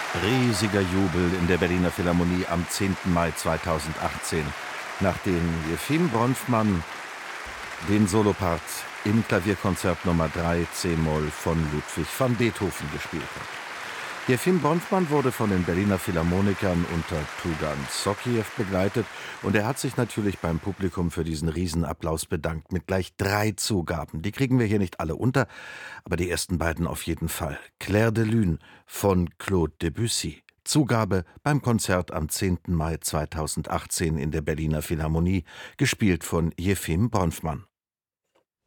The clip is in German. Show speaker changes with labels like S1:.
S1: Riesiger Jubel in der Berliner Philharmonie am 10. Mai 2018, nachdem Jefim Bronfmann den Solopart im Klavierkonzert Nummer 3 c-Moll von Ludwig van Beethoven gespielt hat. Jefim Bronfmann wurde von den Berliner Philharmonikern unter Tugan Sokhiev begleitet und er hat sich natürlich beim Publikum für diesen Riesenapplaus bedankt mit gleich 3 Zugaben. Die kriegen wir hier nicht alle unter, aber die ersten beiden auf jeden Fall. Clair de Lune von Claude Debussy. Zugabe beim Konzert am 10. Mai 2018 in der Berliner Philharmonie, gespielt von Jefim Bronfmann.